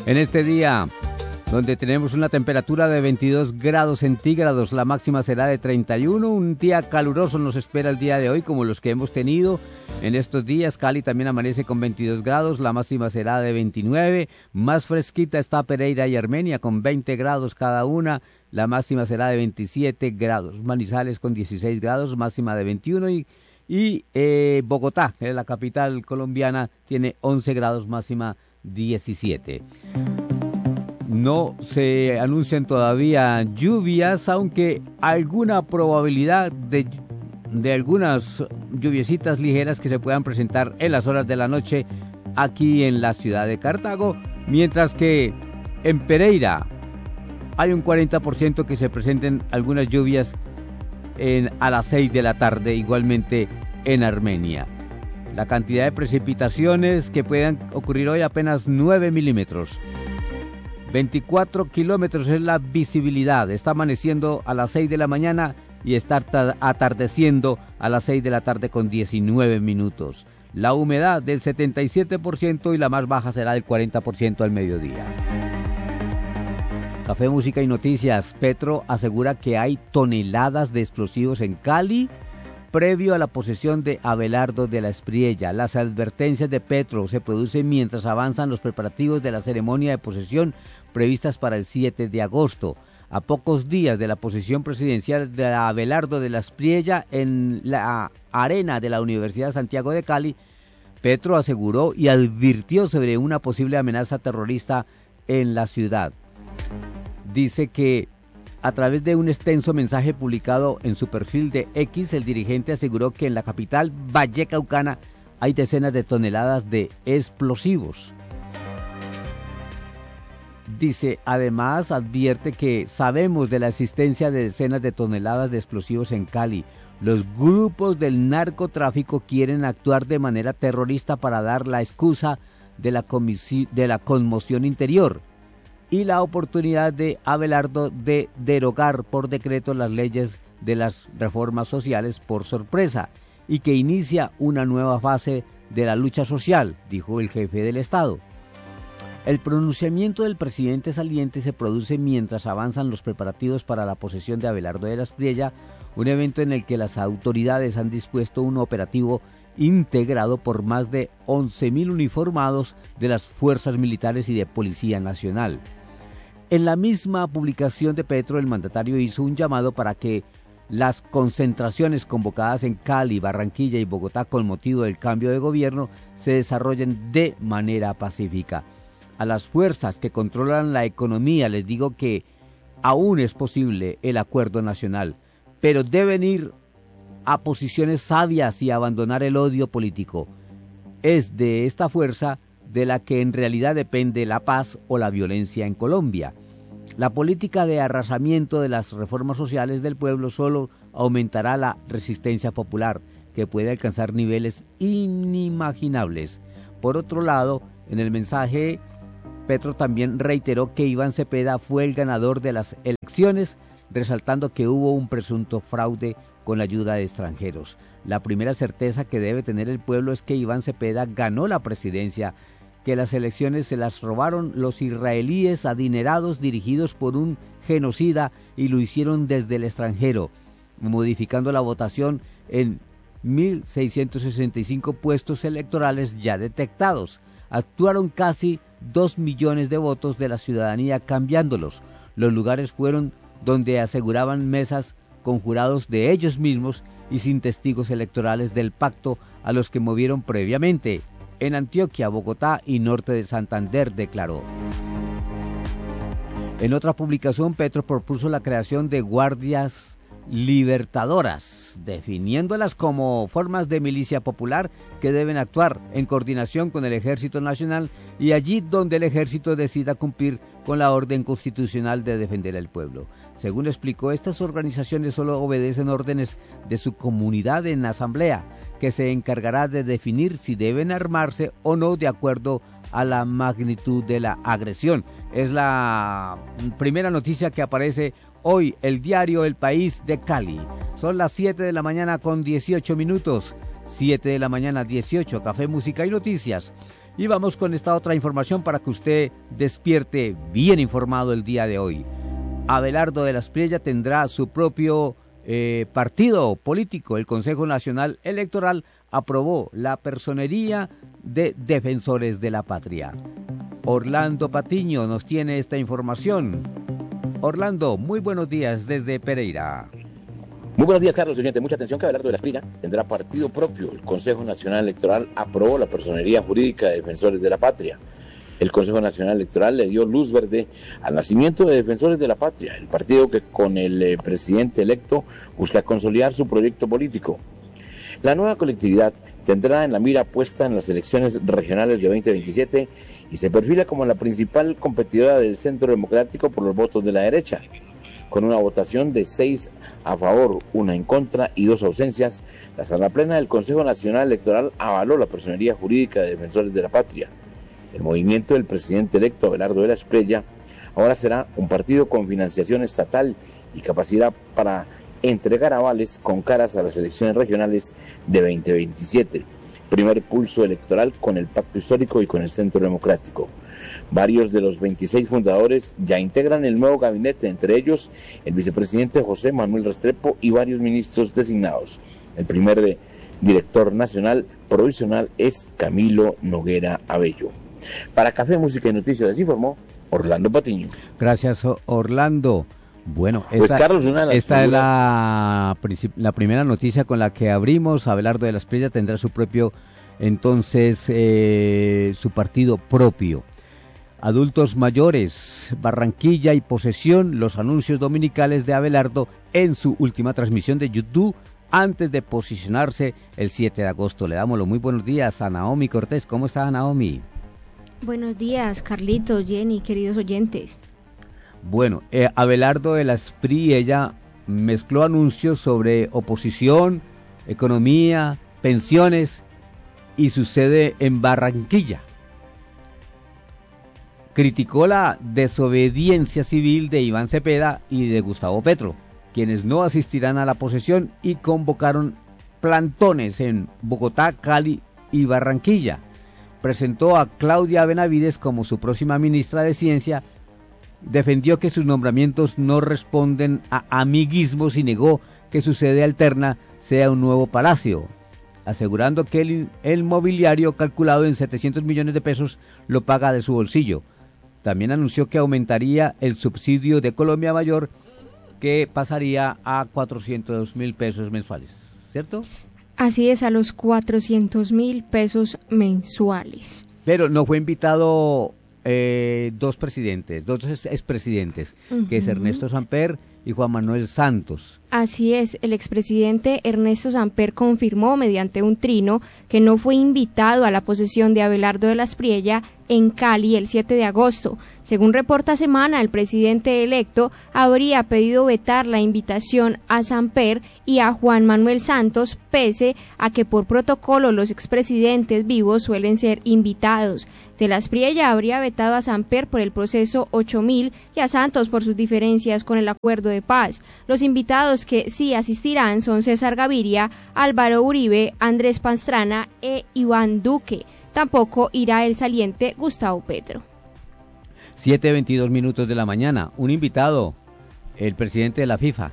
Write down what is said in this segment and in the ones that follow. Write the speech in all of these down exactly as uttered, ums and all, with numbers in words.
En este día, donde tenemos una temperatura de veintidós grados centígrados, la máxima será de treinta y uno. Un día caluroso nos espera el día de hoy, como los que hemos tenido en estos días. Cali también amanece con veintidós grados, la máxima será de veintinueve. Más fresquita está Pereira y Armenia con veinte grados cada una, la máxima será de veintisiete grados. Manizales con dieciséis grados, máxima de veintiuno. Y, y eh, Bogotá, que es la capital colombiana, tiene once grados, máxima diecisiete. No se anuncian todavía lluvias, aunque alguna probabilidad de, de algunas lluviecitas ligeras que se puedan presentar en las horas de la noche aquí en la ciudad de Cartago, mientras que en Pereira hay un cuarenta por ciento que se presenten algunas lluvias en, a las seis de la tarde, igualmente en Armenia. La cantidad de precipitaciones que puedan ocurrir hoy apenas nueve milímetros. veinticuatro kilómetros es la visibilidad. Está amaneciendo a las seis de la mañana y está atardeciendo a las seis de la tarde con diecinueve minutos. La humedad del setenta y siete por ciento y la más baja será del cuarenta por ciento al mediodía. Café, música y noticias. Petro asegura que hay toneladas de explosivos en Cali previo a la posesión de Abelardo de la Espriella. Las advertencias de Petro se producen mientras avanzan los preparativos de la ceremonia de posesión previstas para el siete de agosto. A pocos días de la posesión presidencial de Abelardo de la Espriella en la arena de la Universidad de Santiago de Cali, Petro aseguró y advirtió sobre una posible amenaza terrorista en la ciudad. Dice que a través de un extenso mensaje publicado en su perfil de X, el dirigente aseguró que en la capital vallecaucana hay decenas de toneladas de explosivos. Dice, además, advierte que sabemos de la existencia de decenas de toneladas de explosivos en Cali. Los grupos del narcotráfico quieren actuar de manera terrorista para dar la excusa de la, comisi- de la conmoción interior y la oportunidad de Abelardo de derogar por decreto las leyes de las reformas sociales por sorpresa y que inicia una nueva fase de la lucha social, dijo el jefe del Estado. El pronunciamiento del presidente saliente se produce mientras avanzan los preparativos para la posesión de Abelardo de la Espriella, un evento en el que las autoridades han dispuesto un operativo integrado por más de once mil uniformados de las fuerzas militares y de Policía Nacional. En la misma publicación de Petro, el mandatario hizo un llamado para que las concentraciones convocadas en Cali, Barranquilla y Bogotá con motivo del cambio de gobierno se desarrollen de manera pacífica. A las fuerzas que controlan la economía les digo que aún es posible el acuerdo nacional, pero deben ir a posiciones sabias y abandonar el odio político. Es de esta fuerza de la que en realidad depende la paz o la violencia en Colombia. La política de arrasamiento de las reformas sociales del pueblo solo aumentará la resistencia popular, que puede alcanzar niveles inimaginables. Por otro lado, en el mensaje, Petro también reiteró que Iván Cepeda fue el ganador de las elecciones, resaltando que hubo un presunto fraude con la ayuda de extranjeros. La primera certeza que debe tener el pueblo es que Iván Cepeda ganó la presidencia, que las elecciones se las robaron los israelíes adinerados dirigidos por un genocida y lo hicieron desde el extranjero, modificando la votación en mil seiscientos sesenta y cinco puestos electorales ya detectados. Actuaron casi dos millones de votos de la ciudadanía cambiándolos. Los lugares fueron donde aseguraban mesas con jurados de ellos mismos y sin testigos electorales del pacto a los que movieron previamente. En Antioquia, Bogotá y norte de Santander, declaró. En otra publicación, Petro propuso la creación de guardias libertadoras, definiéndolas como formas de milicia popular que deben actuar en coordinación con el Ejército Nacional y allí donde el Ejército decida cumplir con la orden constitucional de defender al pueblo. Según explicó, estas organizaciones solo obedecen órdenes de su comunidad en asamblea, que se encargará de definir si deben armarse o no de acuerdo a la magnitud de la agresión. Es la primera noticia que aparece hoy, el diario El País de Cali. Son las siete de la mañana con dieciocho minutos. siete de la mañana, dieciocho. Café, música y noticias. Y vamos con esta otra información para que usted despierte bien informado el día de hoy. Abelardo de la Espriella tendrá su propio eh, partido político. El Consejo Nacional Electoral aprobó la personería de Defensores de la Patria. Orlando Patiño nos tiene esta información. Orlando, muy buenos días desde Pereira. Muy buenos días, Carlos. Oyente, mucha atención que Abelardo de la Espriella tendrá partido propio. El Consejo Nacional Electoral aprobó la personería jurídica de Defensores de la Patria. El Consejo Nacional Electoral le dio luz verde al nacimiento de Defensores de la Patria, el partido que con el eh, presidente electo busca consolidar su proyecto político. La nueva colectividad tendrá en la mira puesta en las elecciones regionales de veinte veintisiete y se perfila como la principal competidora del Centro Democrático por los votos de la derecha. Con una votación de seis a favor, una en contra y dos ausencias, la Sala Plena del Consejo Nacional Electoral avaló la personería jurídica de Defensores de la Patria. El movimiento del presidente electo Abelardo de la Espriella ahora será un partido con financiación estatal y capacidad para entregar avales con caras a las elecciones regionales de veinte veintisiete. Primer pulso electoral con el Pacto Histórico y con el Centro Democrático. Varios de los veintiséis fundadores ya integran el nuevo gabinete, entre ellos el vicepresidente José Manuel Restrepo y varios ministros designados. El primer director nacional provisional es Camilo Noguera Abello. Para Café, Música y Noticias les informó Orlando Patiño. Gracias, Orlando. Bueno, esta, pues Carlos, una de las esta figuras... es la, la primera noticia con la que abrimos. Abelardo de la Espriella tendrá su propio, entonces, eh, su partido propio. Adultos mayores, Barranquilla y posesión, los anuncios dominicales de Abelardo en su última transmisión de YouTube antes de posicionarse el siete de agosto. Le damos los muy buenos días a Naomi Cortés. ¿Cómo está, Naomi? Buenos días, Carlitos, Jenny, queridos oyentes. Bueno, eh, Abelardo de la Espriella mezcló anuncios sobre oposición, economía, pensiones y su sede en Barranquilla. Criticó la desobediencia civil de Iván Cepeda y de Gustavo Petro, quienes no asistirán a la posesión, y convocaron plantones en Bogotá, Cali y Barranquilla. Presentó a Claudia Benavides como su próxima ministra de Ciencia, defendió que sus nombramientos no responden a amiguismos y negó que su sede alterna sea un nuevo palacio, asegurando que el, el mobiliario calculado en setecientos millones de pesos lo paga de su bolsillo. También anunció que aumentaría el subsidio de Colombia Mayor, que pasaría a cuatrocientos mil pesos mensuales, ¿cierto? Así es, a los cuatrocientos mil pesos mensuales. Pero no fue invitado eh, dos presidentes, dos expresidentes, uh-huh. que es Ernesto Samper y Juan Manuel Santos. Así es, el expresidente Ernesto Samper confirmó mediante un trino que no fue invitado a la posesión de Abelardo de la Espriella en Cali el siete de agosto. Según reporta Semana, el presidente electo habría pedido vetar la invitación a Samper y a Juan Manuel Santos, pese a que por protocolo los expresidentes vivos suelen ser invitados. De la Espriella habría vetado a Samper por el proceso ocho mil y a Santos por sus diferencias con el acuerdo de paz. Los invitados que sí asistirán son César Gaviria, Álvaro Uribe, Andrés Pastrana e Iván Duque. Tampoco irá el saliente Gustavo Petro. siete veintidós minutos de la mañana. Un invitado, el presidente de la FIFA.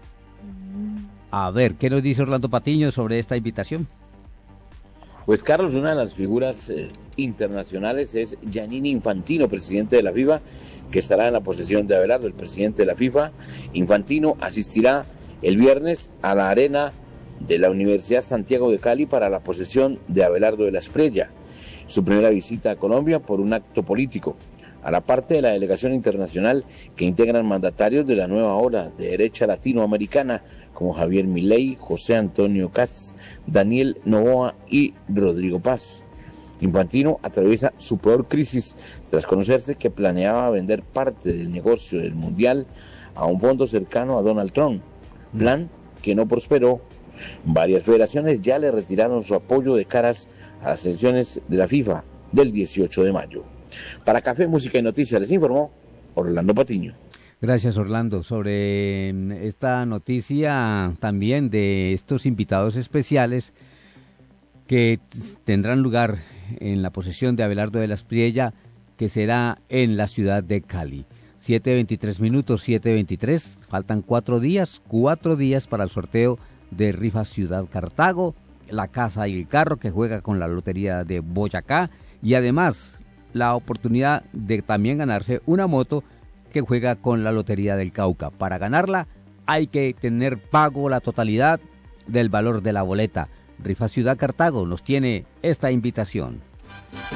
A ver, ¿qué nos dice Orlando Patiño sobre esta invitación? Pues Carlos, una de las figuras eh, internacionales es Giannini Infantino, presidente de la FIFA, que estará en la posesión de Abelardo, el presidente de la FIFA. Infantino asistirá el viernes a la arena de la Universidad Santiago de Cali para la posesión de Abelardo de la Espriella, su primera visita a Colombia por un acto político, a la parte de la delegación internacional que integran mandatarios de la nueva ola de derecha latinoamericana como Javier Milei, José Antonio Katz, Daniel Noboa y Rodrigo Paz. Infantino atraviesa su peor crisis tras conocerse que planeaba vender parte del negocio del Mundial a un fondo cercano a Donald Trump, plan que no prosperó. Varias federaciones ya le retiraron su apoyo de caras a las elecciones de la FIFA del dieciocho de mayo. Para Café, Música y Noticias les informó Orlando Patiño. Gracias, Orlando. Sobre esta noticia también de estos invitados especiales que tendrán lugar en la posesión de Abelardo de la Espriella, que será en la ciudad de Cali. siete veintitrés minutos, siete veintitrés, faltan cuatro días, cuatro días para el sorteo de Rifa Ciudad Cartago, la casa y el carro que juega con la lotería de Boyacá y además la oportunidad de también ganarse una moto que juega con la lotería del Cauca. Para ganarla hay que tener pago la totalidad del valor de la boleta. Rifa Ciudad Cartago nos tiene esta invitación.